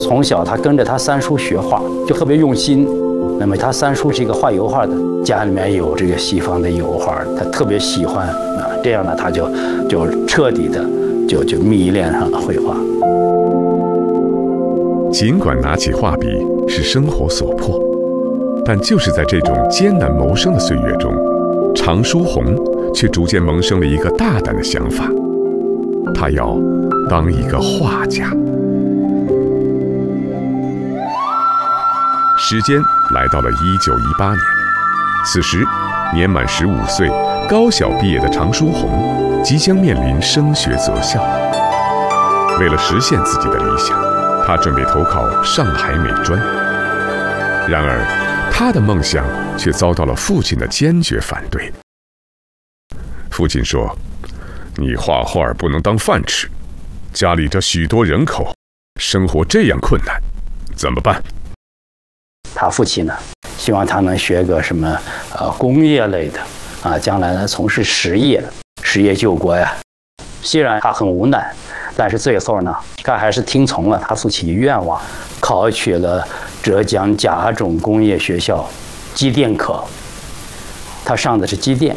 从小他跟着他三叔学画，就特别用心。那么他三叔是一个画油画的，家里面有这个西方的油画，他特别喜欢啊。这样呢，他就彻底的就迷恋上了绘画。 尽管拿起画笔是生活所迫，但就是在这种艰难谋生的岁月中，常书鸿却逐渐萌生了一个大胆的想法，他要当一个画家。时间来到了1918年，此时年满15岁、高小毕业的常书鸿即将面临升学择校。为了实现自己的理想，他准备投考上海美专。然而，他的梦想却遭到了父亲的坚决反对。父亲说：“你画画不能当饭吃，家里这许多人口，生活这样困难，怎么办？” 他父亲呢，希望他能学个什么工业类的啊，将来呢从事实业救国呀。虽然他很无奈，但是最后呢，他还是听从了他父亲的愿望，考取了浙江甲种工业学校机电科。他上的是机电。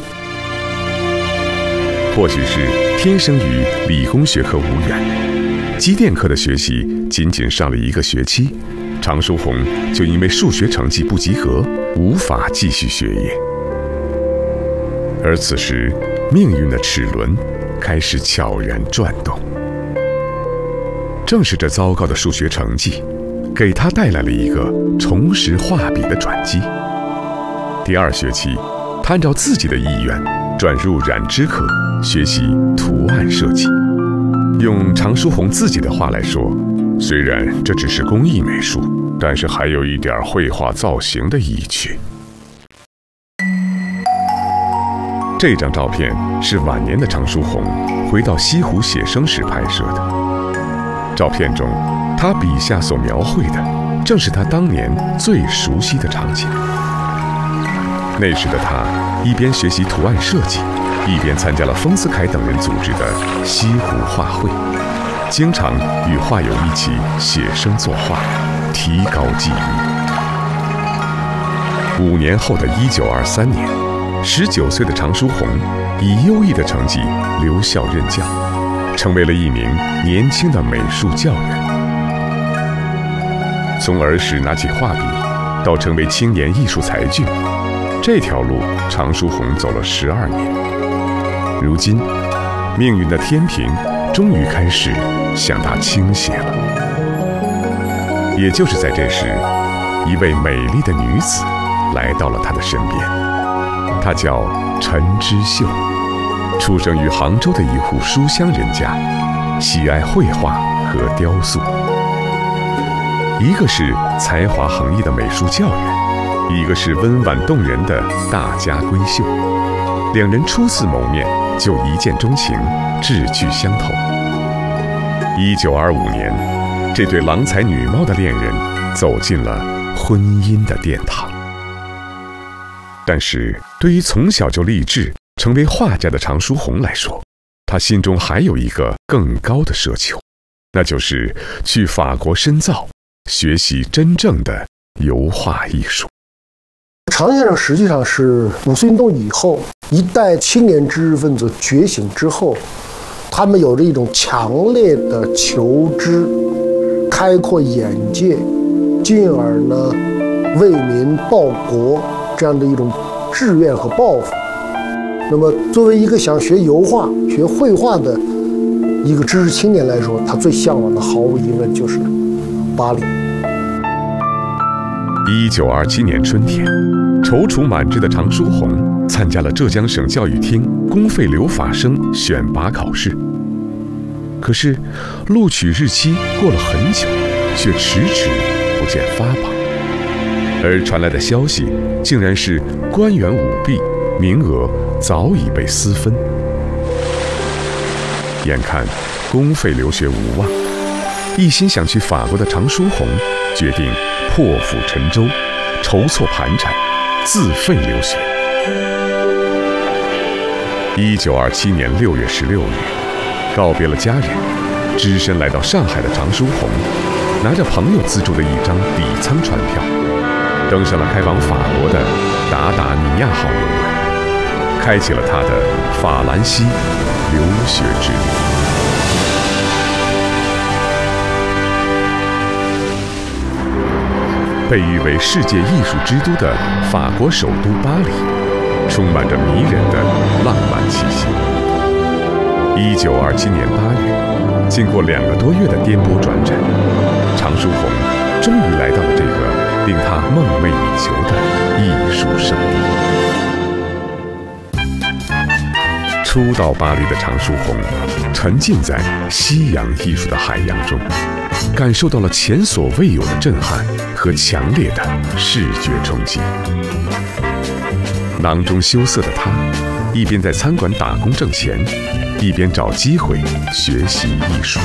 或许是天生与理工学科无缘，机电科的学习仅仅上了1个学期，常书鸿就因为数学成绩不及格，无法继续学业。而此时，命运的齿轮开始悄然转动。正是这糟糕的数学成绩，给他带来了一个重拾画笔的转机。第2学期，他按照自己的意愿转入染织科，学习图案设计。用常书鸿自己的话来说，虽然这只是工艺美术，但是还有一点绘画造型的意趣。这张照片是晚年的常书鸿回到西湖写生时拍摄的。照片中，他笔下所描绘的正是他当年最熟悉的场景。那时的他一边学习图案设计，一边参加了丰斯恺等人组织的西湖画会，经常与画友一起写生作画，提高技艺。5年后的1923年，19岁的常书鸿以优异的成绩留校任教，成为了一名年轻的美术教员。从儿时拿起画笔到成为青年艺术才俊，这条路常书鸿走了12年。如今，命运的天平终于开始向他倾斜了。也就是在这时，一位美丽的女子来到了他的身边。她叫陈之秀，出生于杭州的一户书香人家，喜爱绘画和雕塑。一个是才华横溢的美术教员，一个是温婉动人的大家闺秀。两人初次谋面就一见钟情，志趣相投。1925年，这对郎才女貌的恋人走进了婚姻的殿堂。但是对于从小就立志成为画家的常书鸿来说，他心中还有一个更高的奢求，那就是去法国深造，学习真正的油画艺术。 常先生实际上是五四运动以后一代青年知识分子觉醒之后，他们有着一种强烈的求知、开阔眼界，进而呢为民报国这样的一种志愿和抱负。那么作为一个想学油画、学绘画的一个知识青年来说，他最向往的毫无疑问就是巴黎。 1927年春天，踌躇满志的常书鸿参加了浙江省教育厅公费留法生选拔考试。可是录取日期过了很久，却迟迟不见发榜。而传来的消息竟然是官员舞弊，名额早已被私分。眼看公费留学无望，一心想去法国的常书鸿决定破釜沉舟，筹措盘缠，自费留学。1927年6月16日，告别了家人，只身来到上海的常书鸿， 拿着朋友资助的一张底舱船票，登上了开往法国的达达尼亚号游轮，开启了他的法兰西留学之旅。被誉为世界艺术之都的法国首都巴黎，充满着迷人的浪漫气息。1927年8月，经过2个多月的颠簸转诊，常书鸿终于来到了这个令他梦寐以求的艺术圣地。初到巴黎的常书鸿，沉浸在西洋艺术的海洋中，感受到了前所未有的震撼和强烈的视觉冲击。囊中羞涩的他，一边在餐馆打工挣钱，一边找机会学习艺术。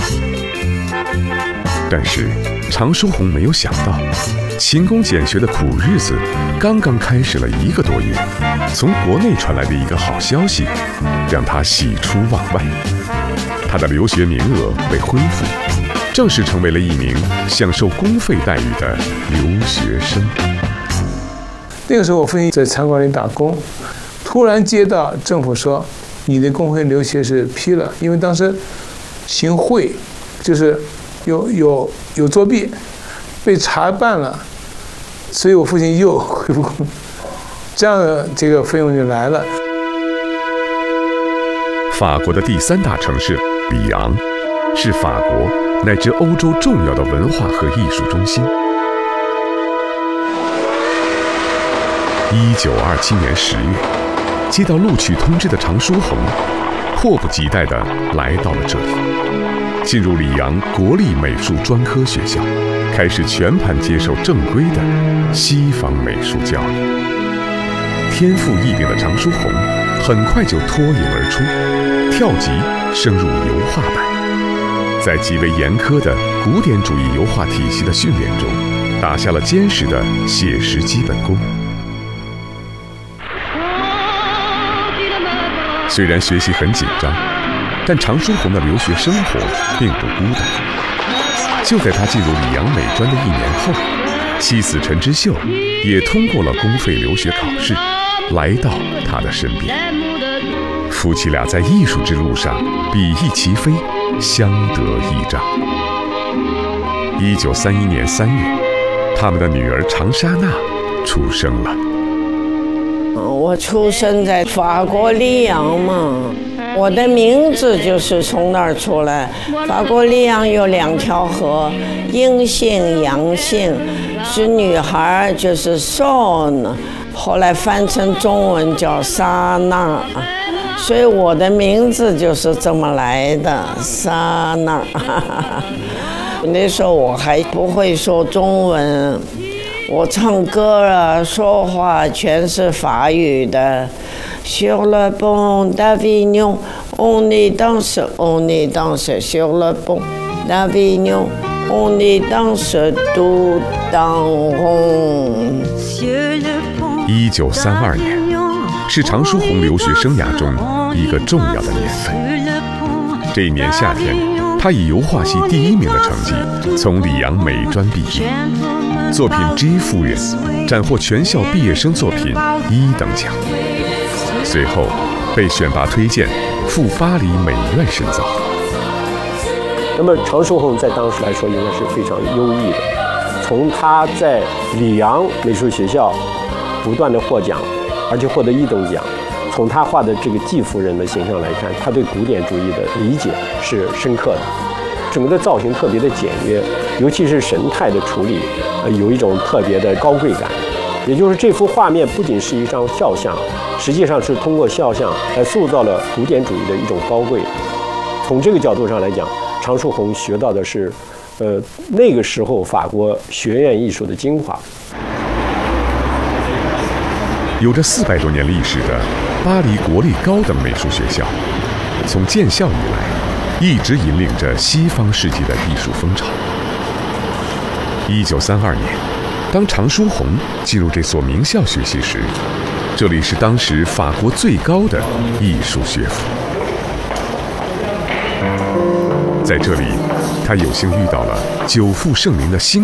但是常书鸿没有想到，勤工俭学的苦日子刚刚开始了1个多月，从国内传来的一个好消息，让他喜出望外。他的留学名额被恢复，正式成为了一名享受公费待遇的留学生。 那个时候我父亲在餐馆里打工，突然接到政府说你的公费留学是批了，因为当时行贿，就是有作弊，被查办了，所以我父亲又恢复工，这样的这个费用就来了。 法国的第3大城市里昂，是法国乃至欧洲重要的文化和艺术中心。1927年10月，接到录取通知的常书鸿，迫不及待地来到了这里，进入里昂国立美术专科学校，开始全盘接受正规的西方美术教育。天赋异禀的常书鸿很快就脱颖而出，跳级升入油画班。在极为严苛的古典主义油画体系的训练中，打下了坚实的写实基本功。虽然学习很紧张，但常书鸿的留学生活并不孤单。就在他进入里昂美专的1年后，妻子陈之秀也通过了公费留学考试，来到他的身边。夫妻俩在艺术之路上比翼齐飞，相得益彰。1931年3月，他们的女儿长沙娜出生了。 我出生在法国里昂嘛，我的名字就是从那儿出来。法国里昂有2条河，阴性、阳性，是女孩就是 Son， 后来翻成中文叫莎娜，所以我的名字就是这么来的，莎娜。那时候我还不会说中文。我唱歌啊，说话全是法语的。Sur le pont d'Avignon, on est danse, on est danse. Sur le pont d'Avignon, on est danse tout en rond. 1932年，是常书鸿留学生涯中一个重要的年份。这一年夏天，他以油画系第1名的成绩从里昂美专毕业。作品《G 夫人》斩获全校毕业生作品1等奖，随后被选拔推荐赴巴黎美院深造。 那么常书鸿在当时来说应该是非常优异的，从他在里昂美术学校不断的获奖，而且获得1等奖。从他画的这个季夫人的形象来看，他对古典主义的理解是深刻的，整个的造型特别的简约，尤其是神态的处理，有一种特别的高贵感。也就是这幅画面不仅是一张肖像，实际上是通过肖像来塑造了古典主义的一种高贵。从这个角度上来讲，常书鸿学到的是，那个时候法国学院艺术的精华。 有着400多年历史的巴黎国立高等美术学校，从建校以来，一直引领着西方世界的艺术风潮。1932年，当常书鸿进入这所名校学习时，这里是当时法国最高的艺术学府。在这里， 他有幸遇到了久负盛名的星